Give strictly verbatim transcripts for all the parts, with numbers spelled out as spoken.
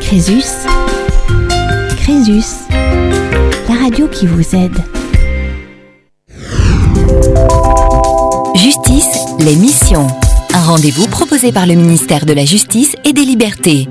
Crésus. Crésus. La radio qui vous aide. Justice, l'émission. Un rendez-vous proposé par le ministère de la Justice et des Libertés.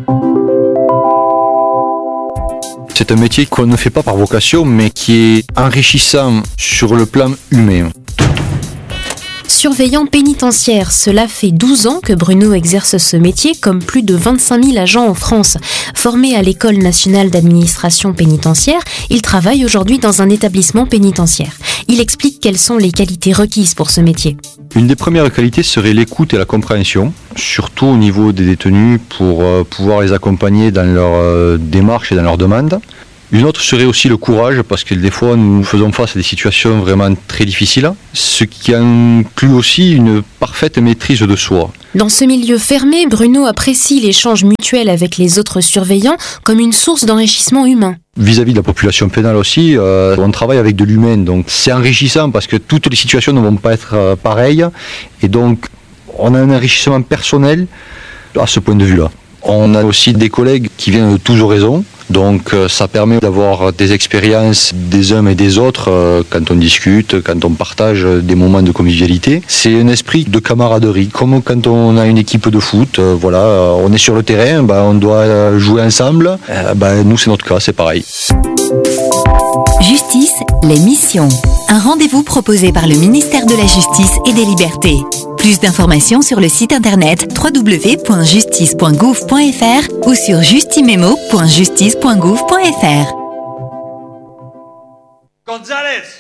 C'est un métier qu'on ne fait pas par vocation, mais qui est enrichissant sur le plan humain. Surveillant pénitentiaire, cela fait douze ans que Bruno exerce ce métier comme plus de vingt-cinq mille agents en France. Formé à l'École nationale d'administration pénitentiaire, il travaille aujourd'hui dans un établissement pénitentiaire. Il explique quelles sont les qualités requises pour ce métier. Une des premières qualités serait l'écoute et la compréhension, surtout au niveau des détenus pour euh, pouvoir les accompagner dans leur euh, démarche et dans leurs demandes. Une autre serait aussi le courage, parce que des fois nous faisons face à des situations vraiment très difficiles, ce qui inclut aussi une parfaite maîtrise de soi. Dans ce milieu fermé, Bruno apprécie l'échange mutuel avec les autres surveillants comme une source d'enrichissement humain. Vis-à-vis de la population pénale aussi, euh, on travaille avec de l'humain, donc c'est enrichissant parce que toutes les situations ne vont pas être euh, pareilles, et donc on a un enrichissement personnel à ce point de vue-là. On a aussi des collègues qui viennent de tous horizons. Donc ça permet d'avoir des expériences des uns et des autres euh, quand on discute, quand on partage des moments de convivialité. C'est un esprit de camaraderie, comme quand on a une équipe de foot, euh, voilà, on est sur le terrain, bah, on doit jouer ensemble. Euh, bah, nous c'est notre cas, c'est pareil. Justice, l'émission. Un rendez-vous proposé par le ministère de la Justice et des Libertés. Plus d'informations sur le site internet w w w point justice point gouv point f r ou sur justimemo point justice point gouv point f r. González!